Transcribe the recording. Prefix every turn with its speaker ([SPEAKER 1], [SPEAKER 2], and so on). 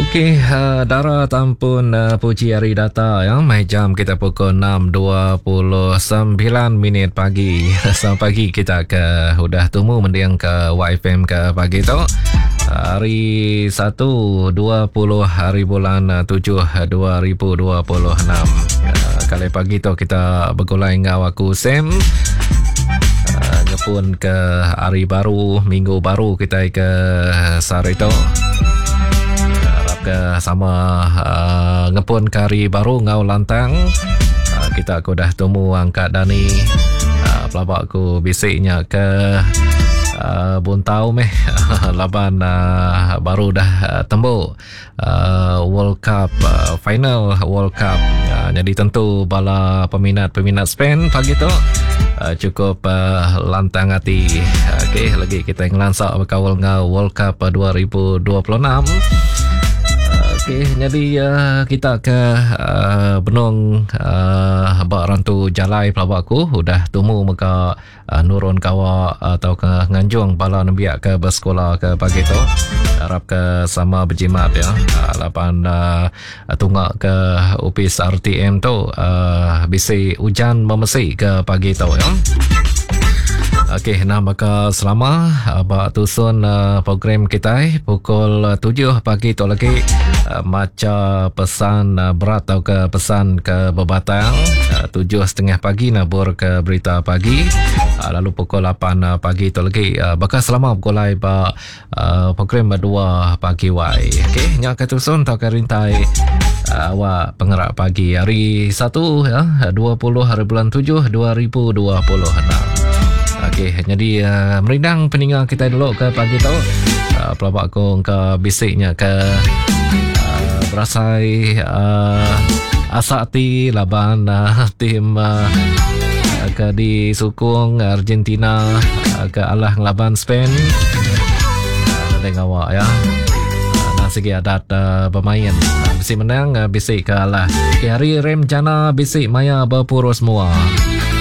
[SPEAKER 1] Okey, Dara tampun puji hari data ya. Mai jam kita pukul 6.29 pagi. Selamat pagi kita udah temu mendiang ke YFM ke pagi tu. Hari 1 20 hari bulan 7 2026. Kali pagi tu kita bergulai dengan aku Sam. Ngepun ke hari baru, minggu baru kita ke sehari tu. Ke sama ngepun kari baru ngau lantang kita aku dah temu angkat Dani pelabak aku bisiknya ke buntau meh laban baru dah tembuk World Cup final World Cup jadi tentu bala peminat Spain pagi tu cukup lantang hati. Okey, lagi kita ngelansak berkawal ngau World Cup 2026. Okey, jadi kita ke benung bak rantu jalai pelabakku udah temu muka nurun kawa atau ke nganjung bala nembiak ke bersekolah ke pagi tu harap ke sama berjimat ya lapan tunggak ke upis RTM tu bisi hujan memesi ke pagi tu ya. Okey, nah maka selama abak tusun program kita pukul 7 pagi tu lagi maca pesan berat atau ke pesan ke bebatang 7.30 pagi nabur ke berita pagi lalu pukul 8 pagi tu lagi bakal selama pukul program 2 pagi wai. Okey, nya ke tusun tau ke rintai awak pengerak pagi hari 1 ya 20 hari bulan 7 2026. Okey, jadi merindang peninggal kita dulu ke pagi tu. Pelabak aku ke bisiknya ke berasai asakti laban tim ke di sukung Argentina ke alah laban Spain. Dengan awak ya. Segi adat pemain bisi menang bisik ke alah. Hari rem jana bisik maya berpuru semua.